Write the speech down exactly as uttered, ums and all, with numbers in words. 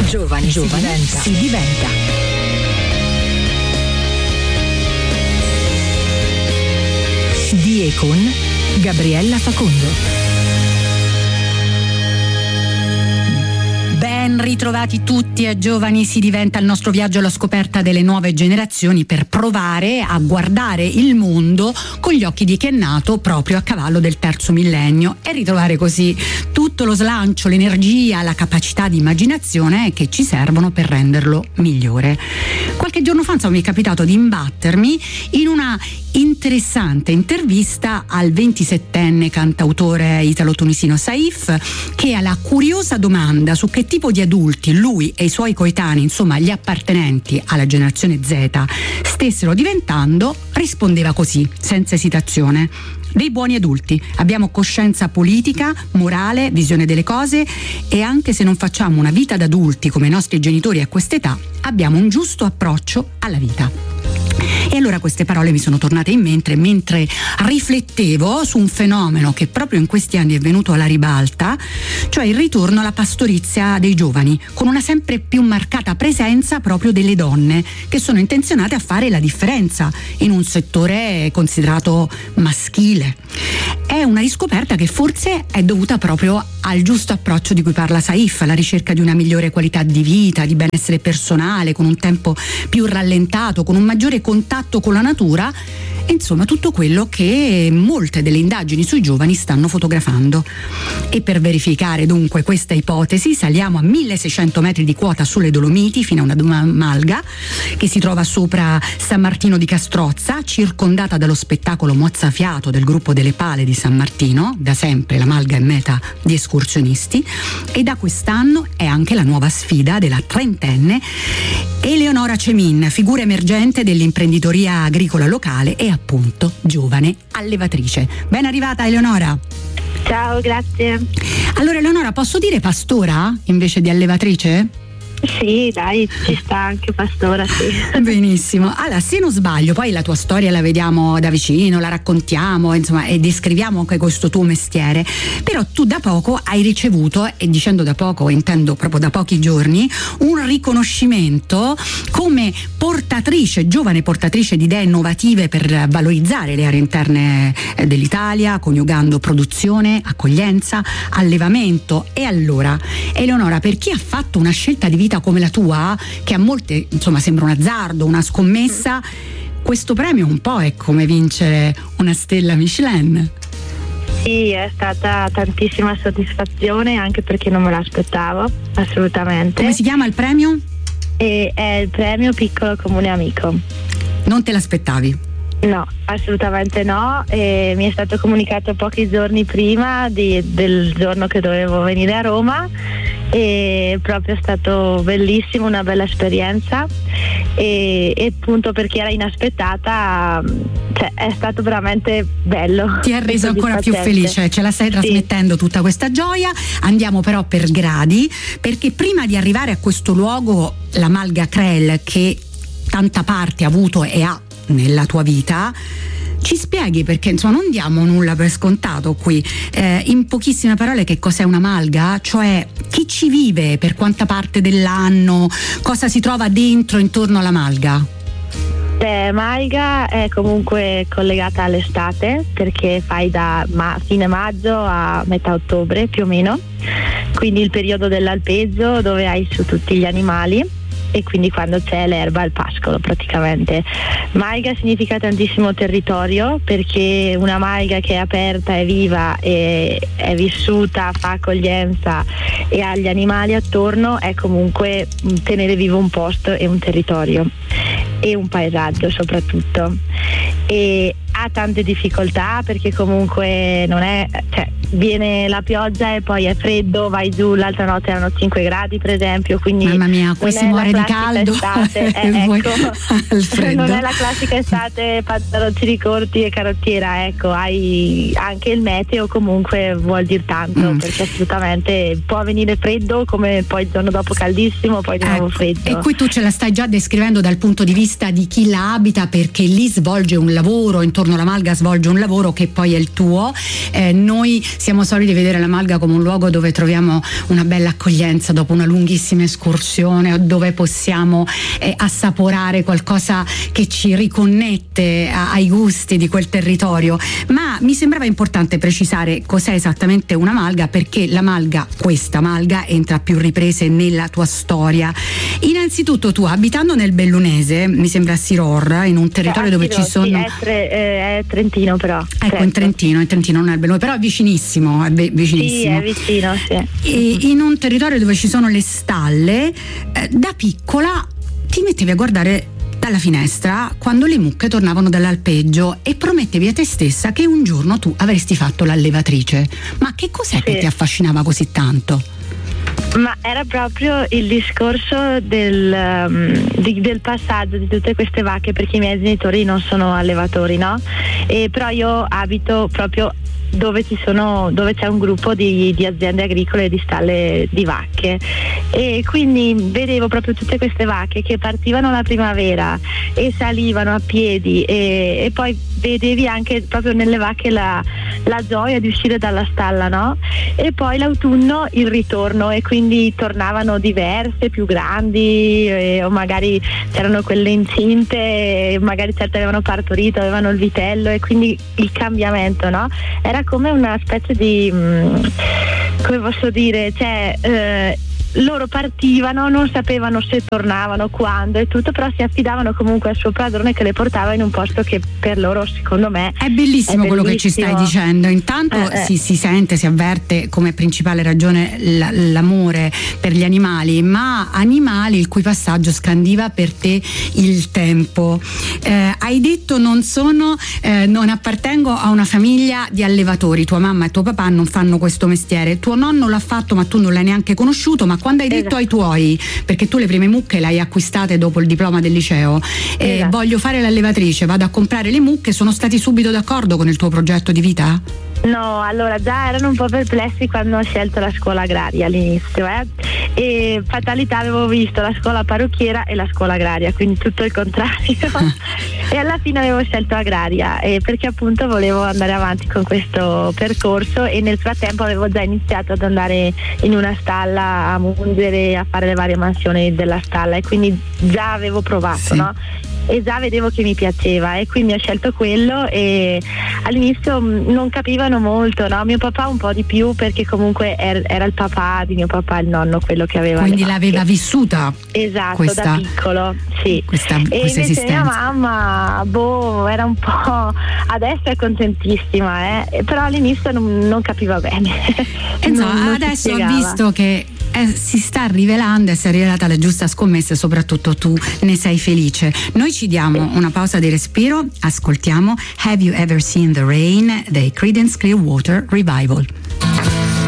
Giovani, Giovani si diventa. Si diventa. Di e con Gabriella Facondo. Ben ritrovati tutti a Giovani si diventa, il nostro viaggio alla scoperta delle nuove generazioni per provare a guardare il mondo con gli occhi di chi è nato proprio a cavallo del terzo millennio e ritrovare così tutto lo slancio, l'energia, la capacità di immaginazione che ci servono per renderlo migliore. Qualche giorno fa insomma, mi è capitato di imbattermi in una interessante intervista al ventisettenne cantautore italo-tunisino Saif, che alla curiosa domanda su che tipo di adulti lui e i suoi coetanei, insomma gli appartenenti alla generazione Z, stessero diventando, rispondeva così, senza esitazione: dei buoni adulti, abbiamo coscienza politica, morale, visione delle cose e anche se non facciamo una vita da adulti come i nostri genitori a quest'età, abbiamo un giusto approccio alla vita. E allora queste parole mi sono tornate in mente mentre riflettevo su un fenomeno che proprio in questi anni è venuto alla ribalta, cioè il ritorno alla pastorizia dei giovani, con una sempre più marcata presenza proprio delle donne che sono intenzionate a fare la differenza in un settore considerato maschile. È una riscoperta che forse è dovuta proprio al giusto approccio di cui parla Saif, alla ricerca di una migliore qualità di vita, di benessere personale, con un tempo più rallentato, con un maggiore contatto con la natura, insomma tutto quello che molte delle indagini sui giovani stanno fotografando. E per verificare dunque questa ipotesi saliamo a milleseicento metri di quota sulle Dolomiti fino a una malga che si trova sopra San Martino di Castrozza, circondata dallo spettacolo mozzafiato del gruppo delle Pale di San Martino. Da sempre la malga è meta di escursionisti e da quest'anno è anche la nuova sfida della trentenne Eleonora Cemin, figura emergente dell'imprenditoria agricola locale e appunto giovane allevatrice. Ben arrivata Eleonora. Ciao, grazie. Allora Eleonora, posso dire pastora invece di allevatrice? Sì, dai, ci sta anche pastora, sì. Benissimo. Allora, se non sbaglio, poi la tua storia la vediamo da vicino, la raccontiamo, insomma, e descriviamo anche questo tuo mestiere. Però tu da poco hai ricevuto, e dicendo da poco intendo proprio da pochi giorni, un riconoscimento come portatrice, giovane portatrice di idee innovative per valorizzare le aree interne dell'Italia, coniugando produzione, accoglienza, allevamento. E allora, Eleonora, per chi ha fatto una scelta di vita come la tua, che a molte insomma sembra un azzardo, una scommessa, questo premio un po' è come vincere una stella Michelin. Sì, è stata tantissima soddisfazione anche perché non me l'aspettavo assolutamente. Come si chiama il premio? E è il premio Piccolo Comune Amico. Non te l'aspettavi? No, assolutamente no, e mi è stato comunicato pochi giorni prima di, del giorno che dovevo venire a Roma e proprio è stato bellissimo, una bella esperienza e, e appunto perché era inaspettata, cioè è stato veramente bello. Ti ha reso ancora più felice, ce la stai trasmettendo, sì, tutta questa gioia. Andiamo però per gradi, perché prima di arrivare a questo luogo, la Malga Crel, che tanta parte ha avuto e ha nella tua vita, ci spieghi, perché insomma non diamo nulla per scontato qui, eh, in pochissime parole che cos'è una malga, cioè chi ci vive, per quanta parte dell'anno, cosa si trova dentro intorno alla malga? Beh, malga è comunque collegata all'estate perché fai da ma- fine maggio a metà ottobre più o meno, quindi il periodo dell'alpeggio dove hai su tutti gli animali e quindi quando c'è l'erba al pascolo praticamente. Malga significa tantissimo territorio perché una malga che è aperta, è viva, e è vissuta, fa accoglienza e ha gli animali attorno è comunque tenere vivo un posto e un territorio e un paesaggio soprattutto. E ha tante difficoltà perché comunque non è, cioè viene la pioggia e poi è freddo, vai giù, l'altra notte erano cinque gradi per esempio, quindi mamma mia, qui si muore di caldo estate, eh, ecco, al freddo. Non è la classica estate pantaloncini corti e carottiera, ecco, hai anche il meteo comunque vuol dire tanto, mm. perché assolutamente può venire freddo come poi il giorno dopo caldissimo, poi di nuovo ecco, freddo. E qui tu ce la stai già descrivendo dal punto di vista di chi la abita, perché lì svolge un lavoro intorno giorno la Malga svolge un lavoro che poi è il tuo. Eh, noi siamo soliti vedere la Malga come un luogo dove troviamo una bella accoglienza dopo una lunghissima escursione, dove possiamo eh, assaporare qualcosa che ci riconnette a, ai gusti di quel territorio, ma mi sembrava importante precisare cos'è esattamente una Malga, perché la Malga, questa Malga, entra a più riprese nella tua storia. Innanzitutto, tu abitando nel Bellunese, mi sembra a Siror, in un territorio dove ci sono... Sì, è, tre, eh, è Trentino però. Ecco, certo. in Trentino, in Trentino non è il Bellunese, però è vicinissimo, è vicinissimo. Sì, è vicino, sì. E in un territorio dove ci sono le stalle, eh, da piccola ti mettevi a guardare dalla finestra quando le mucche tornavano dall'alpeggio e promettevi a te stessa che un giorno tu avresti fatto l'allevatrice. Ma che cos'è sì. che ti affascinava così tanto? Ma era proprio il discorso del, um, di, del passaggio di tutte queste vacche, perché i miei genitori non sono allevatori, no? E però io abito proprio dove ci sono, dove c'è un gruppo di, di aziende agricole e di stalle di vacche, e quindi vedevo proprio tutte queste vacche che partivano la primavera e salivano a piedi, e, e poi vedevi anche proprio nelle vacche la, la gioia di uscire dalla stalla, no? E poi l'autunno il ritorno, e quindi tornavano diverse, più grandi, e, o magari c'erano quelle incinte, e magari certe avevano partorito, avevano il vitello, e quindi il cambiamento, no? Era come una specie di, mh, come posso dire, cioè eh, loro partivano, non sapevano se tornavano, quando e tutto, però si affidavano comunque al suo padrone che le portava in un posto che per loro, secondo me, è bellissimo, è quello bellissimo. Che ci stai dicendo. Intanto eh, eh. Si, si sente, si avverte come principale ragione l- l'amore per gli animali, ma animali il cui passaggio scandiva per te il tempo. Eh, hai detto non sono, eh, non appartengo a una famiglia di allevatori, tua mamma e tuo papà non fanno questo mestiere, tuo nonno l'ha fatto ma tu non l'hai neanche conosciuto, ma quando hai detto esatto. ai tuoi, perché tu le prime mucche le hai acquistate dopo il diploma del liceo, eh, esatto. voglio fare l'allevatrice, vado a comprare le mucche, sono stati subito d'accordo con il tuo progetto di vita? No, allora già erano un po' perplessi quando ho scelto la scuola agraria all'inizio, eh? E fatalità, avevo visto la scuola parrucchiera e la scuola agraria, quindi tutto il contrario. E alla fine avevo scelto agraria, eh, perché appunto volevo andare avanti con questo percorso, e nel frattempo avevo già iniziato ad andare in una stalla a mungere, a fare le varie mansioni della stalla, e quindi già avevo provato, sì. no? E già vedevo che mi piaceva, e quindi ho scelto quello, e all'inizio non capivano molto, no? Mio papà un po' di più, perché comunque er- era il papà di mio papà, il nonno, quello che aveva. Quindi l'aveva vissuta. Esatto, questa, da piccolo, sì. Questa, e questa invece esistenza. mia mamma, boh, era un po', adesso è contentissima, eh? Però all'inizio non, non capiva bene. Insomma, non, non adesso ho visto che Eh, si sta rivelando e si è rivelata la giusta scommessa, e soprattutto tu ne sei felice. Noi ci diamo una pausa di respiro, ascoltiamo Have You Ever Seen the Rain dei Creedence Clearwater Revival.